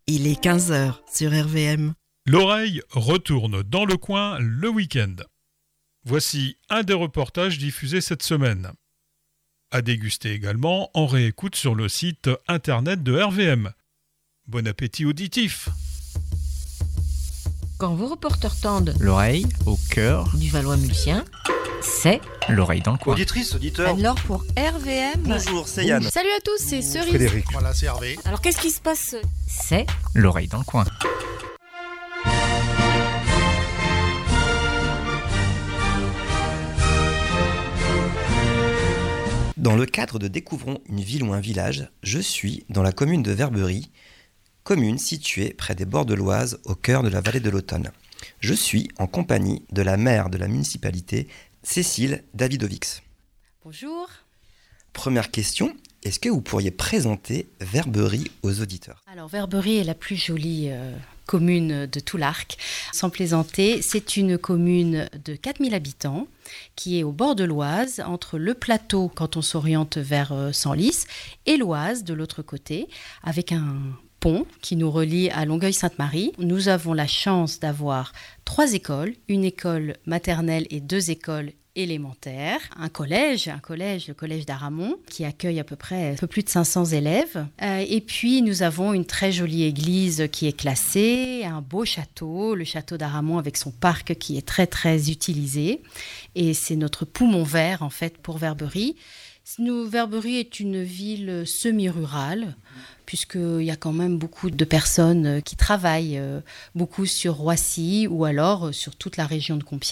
Il est 15h sur RVM. L'oreille retourne dans le coin le week-end. Voici un des reportages diffusés cette semaine. À déguster également en réécoute sur le site internet de RVM. Bon appétit auditif. Quand vos reporters tendent L'oreille au cœur du Valois-Mulsien, c'est l'oreille dans le coin. Auditrice, auditeur. Alors pour RVM. Bonjour, c'est Yann. Salut à tous, c'est Cerise. Frédéric. Voilà, c'est Hervé. Alors qu'est-ce qui se passe? c'est L'oreille dans le coin. Dans le cadre de Découvrons une ville ou un village, je suis dans la commune de Verberie, commune située près des bords de l'Oise, au cœur de la vallée de l'Automne. Je suis en compagnie de la maire de la municipalité, Cécile Davidovix. Bonjour. Première question, est-ce que vous pourriez présenter Verberie aux auditeurs ? Alors Verberie est la plus jolie commune de tout l'Arc. Sans plaisanter, c'est une commune de 4000 habitants qui est au bord de l'Oise, entre le plateau quand on s'oriente vers Senlis et l'Oise de l'autre côté, avec un pont qui nous relie à Longueuil-Sainte-Marie. Nous avons la chance d'avoir 3 écoles, une école maternelle et 2 écoles élémentaires, un collège, le collège d'Aramon, qui accueille à peu près un peu plus de 500 élèves. Et puis nous avons une très jolie église qui est classée, un beau château, le château d'Aramon avec son parc qui est très très utilisé. Et c'est notre poumon vert en fait pour Verberie. Verberie est une ville semi-rurale, puisqu'il y a quand même beaucoup de personnes qui travaillent beaucoup sur Roissy ou alors sur toute la région de Compiègne.